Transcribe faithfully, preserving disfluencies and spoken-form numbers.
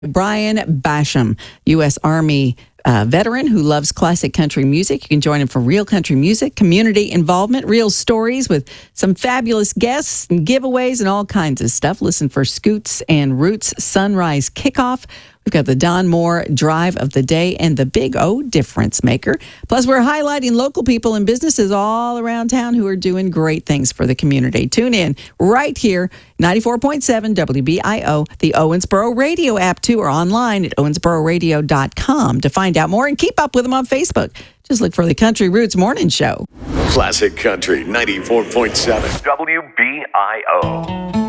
Brian Basham, U S Army uh, veteran who loves classic country music. You can join him for real country music, community involvement, real stories with some fabulous guests and giveaways and all kinds of stuff. Listen for Scoots and Roots Sunrise Kickoff. We've got the Don Moore Drive of the Day and the Big O Difference Maker. Plus, we're highlighting local people and businesses all around town who are doing great things for the community. Tune in right here, ninety-four point seven W B I O, the Owensboro Radio app, too, or online at owensboro radio dot com to find out more and keep up with them on Facebook. Just look for the Country Roots Morning Show. Classic Country ninety-four point seven W B I O.